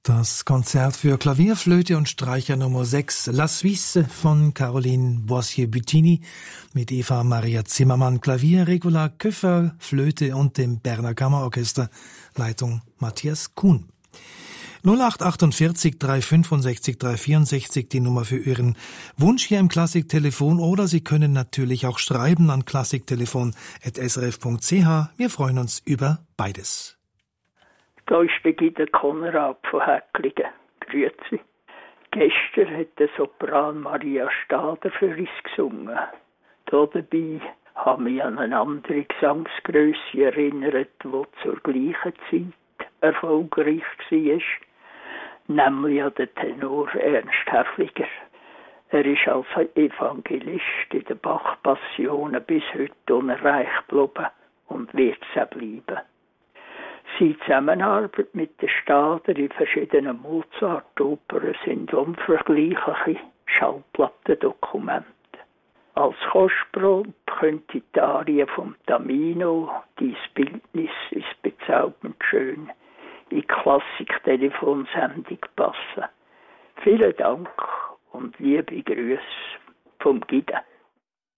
Das Konzert für Klavier, Flöte und Streicher Nummer 6, La Suisse von Caroline Boissier-Buttini mit Eva Maria Zimmermann, Klavier, Regula Köffer, Flöte und dem Berner Kammerorchester, Leitung Matthias Kuhn. 0848 365 364 die Nummer für Ihren Wunsch hier im Klassiktelefon, oder Sie können natürlich auch schreiben an klassiktelefon@srf.ch. Wir freuen uns über beides. Da ist der Konrad von Häcklingen. Grüezi. Gestern hat der Sopran Maria Stader für uns gesungen. Dabei habe ich an eine andere Gesangsgrösse erinnert, die zur gleichen Zeit erfolgreich war, nämlich an den Tenor Ernst Häfliger. Er ist als Evangelist in den Bach-Passionen bis heute unerreicht geblieben und wird es auch bleiben. Seine Zusammenarbeit mit der Stader in verschiedenen Mozart-Opern sind unvergleichliche Schallplattendokumente. Als Kostprobe könnte die Arie vom Tamino, «Dies Bildnis ist bezaubernd schön», in die Klassik-Telefonsendung passen. Vielen Dank und liebe Grüße vom Gide.